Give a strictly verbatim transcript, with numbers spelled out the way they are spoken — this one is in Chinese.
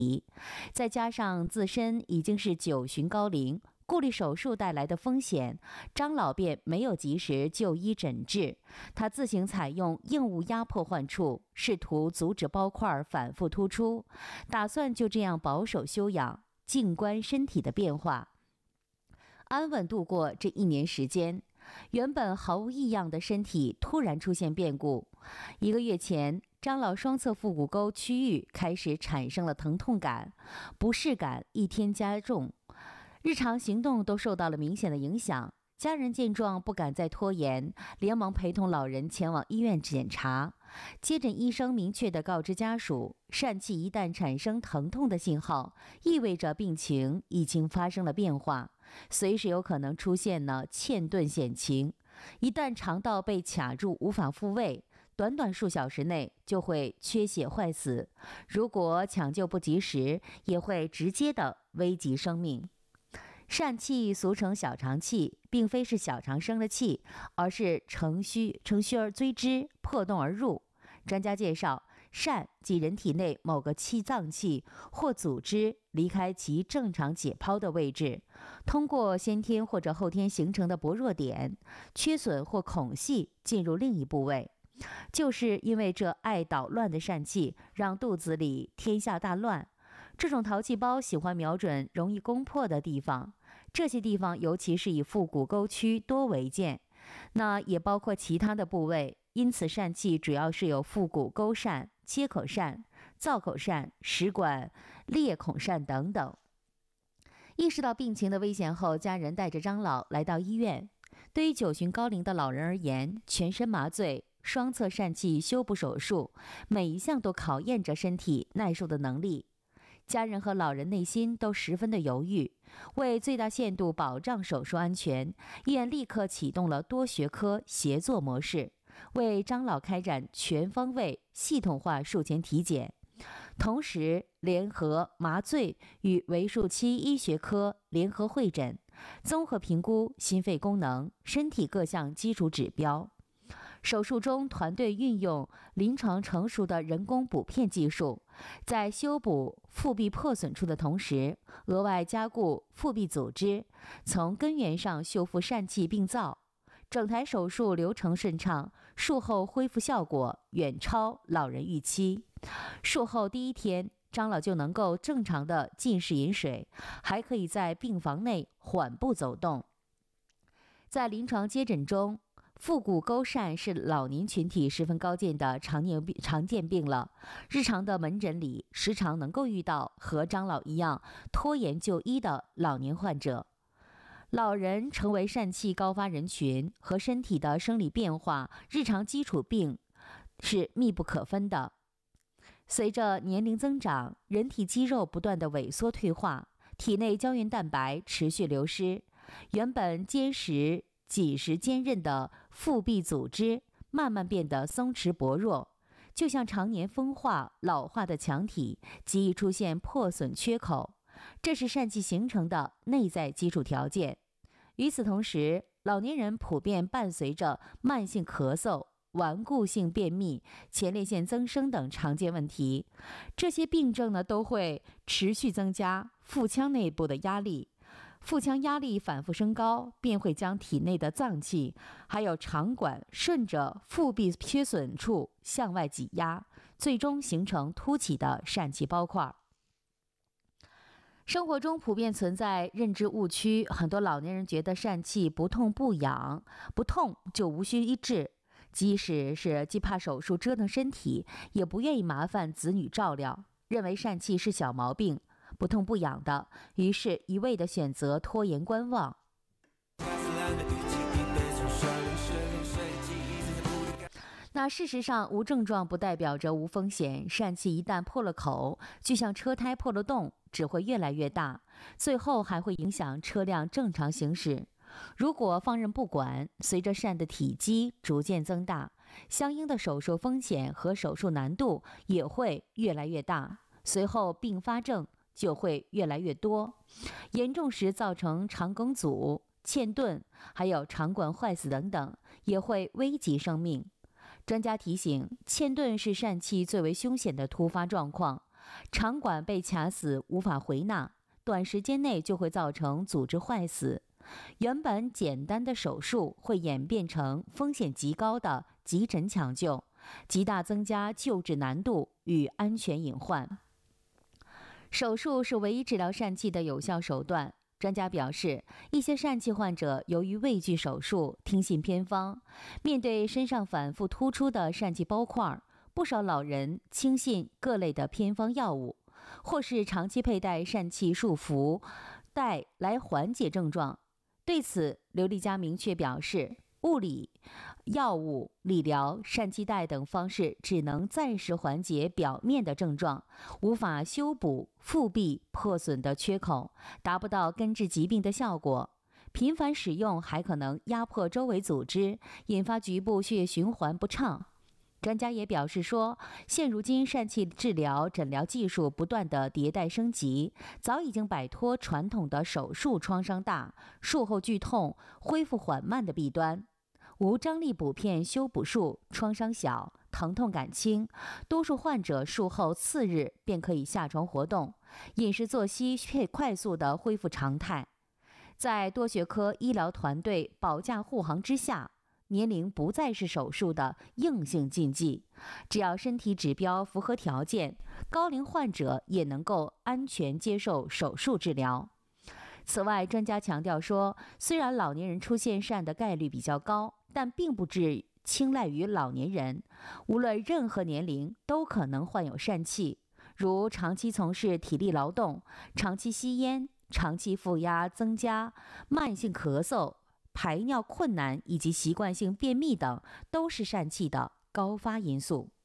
再加上自身已经是九旬高龄，顾虑手术带来的风险，张老便没有及时就医诊治，他自行采用硬物压迫患处，试图阻止包块反复突出，打算就这样保守休养，静观身体的变化，安稳度过这一年时间。原本毫无异样的身体突然出现变故。一个月前，张老双侧腹股沟区域开始产生了疼痛感，不适感一天加重，日常行动都受到了明显的影响。家人见状不敢再拖延，连忙陪同老人前往医院检查。接诊医生明确地告知家属，疝气一旦产生疼痛的信号，意味着病情已经发生了变化，随时有可能出现呢嵌顿险情。一旦肠道被卡住无法复位，短短数小时内就会缺血坏死，如果抢救不及时，也会直接的危及生命。疝气俗称小肠气，并非是小肠生了气，而是乘虚乘虚而追之，破洞而入。专家介绍，疝即人体内某个气脏器或组织离开其正常解剖的位置，通过先天或者后天形成的薄弱点、缺损或孔隙进入另一部位。就是因为这爱捣乱的疝气，让肚子里天下大乱。这种淘气包喜欢瞄准容易攻破的地方，这些地方尤其是以腹股沟区多为见，那也包括其他的部位。因此疝气主要是有腹股沟疝、切口疝、造口疝、食管裂孔疝等等。意识到病情的危险后，家人带着张老来到医院。对于九旬高龄的老人而言，全身麻醉、双侧疝气修补手术，每一项都考验着身体耐受的能力。家人和老人内心都十分的犹豫，为最大限度保障手术安全，医院立刻启动了多学科协作模式，为张老开展全方位系统化术前体检，同时联合麻醉与为术期医学科联合会诊，综合评估心肺功能、身体各项基础指标。手术中，团队运用临床成熟的人工补片技术，在修补腹壁破损处的同时，额外加固腹壁组织，从根源上修复疝气病灶。整台手术流程顺畅，术后恢复效果远超老人预期。术后第一天，张老就能够正常的进食饮水，还可以在病房内缓步走动。在临床接诊中，腹股沟疝是老年群体十分高见的常见病常见病了。日常的门诊里，时常能够遇到和张老一样拖延就医的老年患者。老人成为疝气高发人群，和身体的生理变化、日常基础病是密不可分的。随着年龄增长，人体肌肉不断的萎缩退化，体内胶原蛋白持续流失，原本坚实紧实坚韧的腹壁组织慢慢变得松弛薄弱，就像常年风化老化的墙体，极易出现破损缺口，这是疝气形成的内在基础条件。与此同时，老年人普遍伴随着慢性咳嗽、顽固性便秘、前列腺增生等常见问题，这些病症呢都会持续增加腹腔内部的压力。腹腔压力反复升高，便会将体内的脏器还有肠管顺着腹壁缺损处向外挤压，最终形成凸起的疝气包块。生活中普遍存在认知误区，很多老年人觉得疝气不痛不痒，不痛就无需医治，即使是既怕手术折腾身体，也不愿意麻烦子女照料，认为疝气是小毛病，不痛不痒的，于是一味的选择拖延观望。那事实上，无症状不代表着无风险，疝气一旦破了口，就像车胎破了洞，只会越来越大，最后还会影响车辆正常行驶。如果放任不管，随着疝的体积逐渐增大，相应的手术风险和手术难度也会越来越大，随后并发症就会越来越多，严重时造成肠梗阻、嵌顿，还有肠管坏死等等，也会危及生命。专家提醒，嵌顿是疝气最为凶险的突发状况， 肠管被卡死无法回纳，短时间内就会造成组织坏死。原本简单的手术会演变成风险极高的急诊抢救，极大增加救治难度与安全隐患。手术是唯一治疗疝气的有效手段。专家表示，一些疝气患者由于畏惧手术，听信偏方，面对身上反复突出的疝气包块，不少老人轻信各类的偏方药物，或是长期佩戴疝气束缚带来缓解症状。对此，刘丽佳明确表示，物理、药物、理疗、疝气带等方式只能暂时缓解表面的症状，无法修补复辟破损的缺口，达不到根治疾病的效果。频繁使用还可能压迫周围组织，引发局部血液循环不畅。专家也表示说，现如今疝气治疗诊疗技术不断的迭代升级，早已经摆脱传统的手术创伤大、术后剧痛、恢复缓慢的弊端。无张力补片修补术创伤小，疼痛感轻，多数患者术后次日便可以下床活动，饮食作息却快速地恢复常态。在多学科医疗团队保驾护航之下，年龄不再是手术的硬性禁忌，只要身体指标符合条件，高龄患者也能够安全接受手术治疗。此外，专家强调说，虽然老年人出现疝的概率比较高，但并不只青睐于老年人，无论任何年龄都可能患有疝气，如长期从事体力劳动、长期吸烟、长期负压增加、慢性咳嗽、排尿困难以及习惯性便秘等，都是疝气的高发因素。